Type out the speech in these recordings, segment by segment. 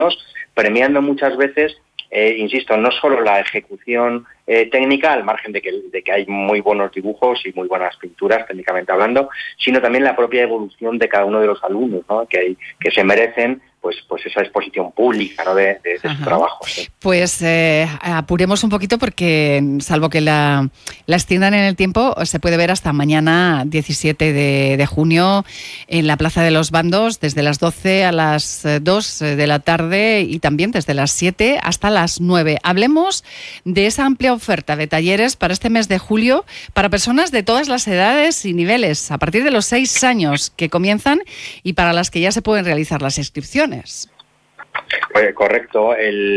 premiando muchas veces, insisto, no solo la ejecución técnica, al margen de que hay muy buenos dibujos y muy buenas pinturas, técnicamente hablando, sino también la propia evolución de cada uno de los alumnos, ¿no? que se merecen pues esa exposición pública, ¿no? de sus trabajos. ¿Sí? Pues apuremos un poquito porque, salvo que la extiendan en el tiempo, se puede ver hasta mañana 17 de junio en la Plaza de los Bandos, desde las 12 a las 2 de la tarde y también desde las 7 hasta las 9. Hablemos de esa amplia oferta de talleres para este mes de julio para personas de todas las edades y niveles, a partir de los 6 años que comienzan y para las que ya se pueden realizar las inscripciones. Correcto.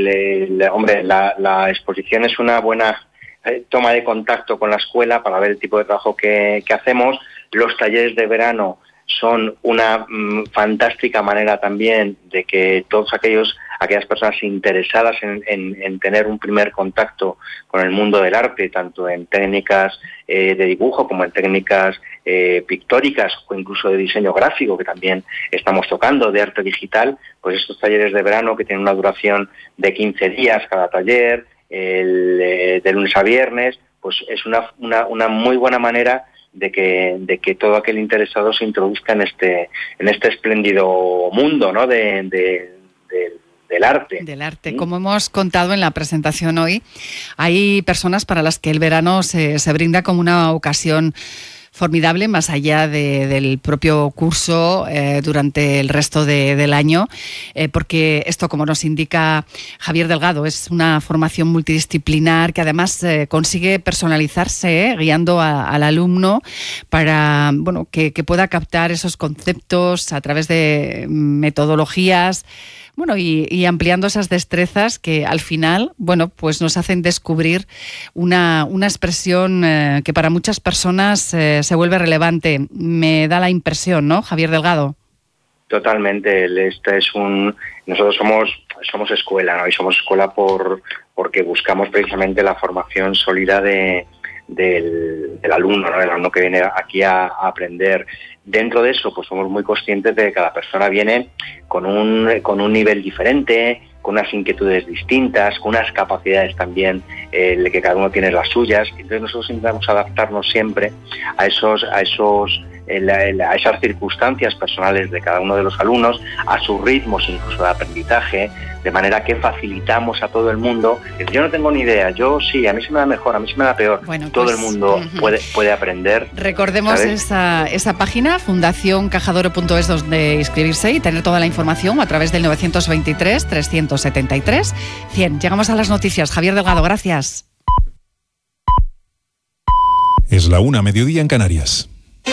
La exposición es una buena toma de contacto con la escuela para ver el tipo de trabajo que hacemos. Los talleres de verano son una fantástica manera también de que todos aquellas personas interesadas en tener un primer contacto con el mundo del arte, tanto en técnicas de dibujo como en técnicas pictóricas o incluso de diseño gráfico, que también estamos tocando, de arte digital, pues estos talleres de verano que tienen una duración de 15 días cada taller, de lunes a viernes, pues es una muy buena manera de que todo aquel interesado se introduzca en este espléndido mundo, ¿no? del arte. Del arte. ¿Sí? Como hemos contado en la presentación hoy, hay personas para las que el verano se brinda como una ocasión formidable, más allá del propio curso durante el resto del año, porque esto, como nos indica Javier Delgado, es una formación multidisciplinar que además consigue personalizarse, guiando al alumno para que pueda captar esos conceptos a través de metodologías, y ampliando esas destrezas que al final, pues nos hacen descubrir una expresión que para muchas personas se vuelve relevante. Me da la impresión, ¿no, Javier Delgado? Totalmente. Nosotros somos escuela, ¿no? Y somos escuela porque buscamos precisamente la formación sólida del alumno, ¿no? El alumno que viene aquí a aprender. Dentro de eso, pues somos muy conscientes de que cada persona viene con un nivel diferente, con unas inquietudes distintas, con unas capacidades también, de que cada uno tiene las suyas. Entonces nosotros intentamos adaptarnos siempre a esas circunstancias personales de cada uno de los alumnos, a sus ritmos incluso de aprendizaje, de manera que facilitamos a todo el mundo. Yo no tengo ni idea, yo sí, a mí se me da mejor, a mí se me da peor. Todo el mundo puede aprender. Recordemos esa página, fundacioncajadore.es, donde inscribirse y tener toda la información a través del 923 373 100. Llegamos a las noticias. Javier Delgado, gracias. Es la 1:00, mediodía en Canarias.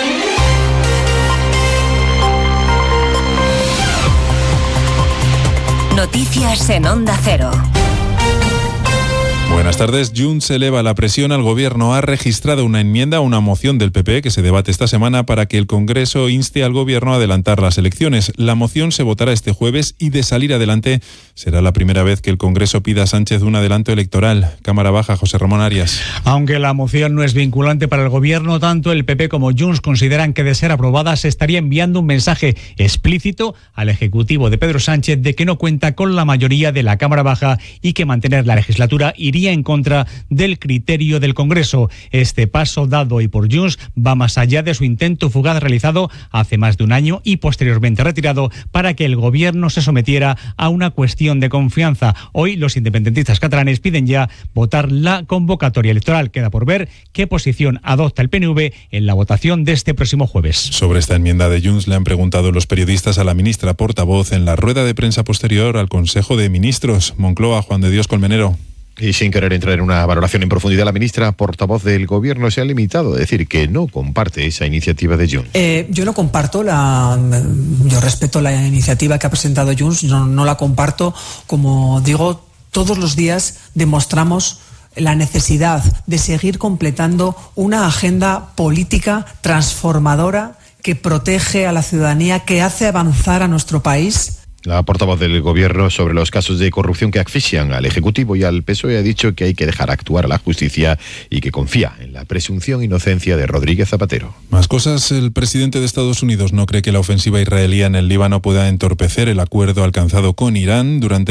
Noticias en Onda Cero. Buenas tardes. Junts eleva la presión al Gobierno. Ha registrado una enmienda a una moción del PP que se debate esta semana para que el Congreso inste al Gobierno a adelantar las elecciones. La moción se votará este jueves y, de salir adelante, será la primera vez que el Congreso pida a Sánchez un adelanto electoral. Cámara Baja, José Ramón Arias. Aunque la moción no es vinculante para el Gobierno, tanto el PP como Junts consideran que, de ser aprobada, se estaría enviando un mensaje explícito al Ejecutivo de Pedro Sánchez de que no cuenta con la mayoría de la Cámara Baja y que mantener la legislatura iría en contra del criterio del Congreso. Este paso dado hoy por Junts va más allá de su intento fugaz realizado hace más de un año y posteriormente retirado para que el Gobierno se sometiera a una cuestión de confianza. Hoy los independentistas catalanes piden ya votar la convocatoria electoral. Queda por ver qué posición adopta el PNV en la votación de este próximo jueves. Sobre esta enmienda de Junts le han preguntado los periodistas a la ministra portavoz en la rueda de prensa posterior al Consejo de Ministros. Moncloa, Juan de Dios Colmenero. Y sin querer entrar en una valoración en profundidad, la ministra portavoz del Gobierno se ha limitado a decir que no comparte esa iniciativa de Junts. Yo no comparto yo respeto la iniciativa que ha presentado Junts, no la comparto. Como digo, todos los días demostramos la necesidad de seguir completando una agenda política transformadora que protege a la ciudadanía, que hace avanzar a nuestro país. La portavoz del Gobierno sobre los casos de corrupción que asfixian al Ejecutivo y al PSOE ha dicho que hay que dejar actuar a la justicia y que confía en la presunción inocencia de Rodríguez Zapatero. Más cosas, el presidente de Estados Unidos no cree que la ofensiva israelí en el Líbano pueda entorpecer el acuerdo alcanzado con Irán durante